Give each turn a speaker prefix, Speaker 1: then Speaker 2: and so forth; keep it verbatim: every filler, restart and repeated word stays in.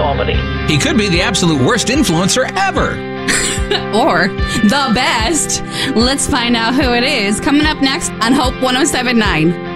Speaker 1: Albany.
Speaker 2: He could be the absolute worst influencer ever.
Speaker 3: Or the best. Let's find out who it is. Coming up next on Hope one oh seven point nine.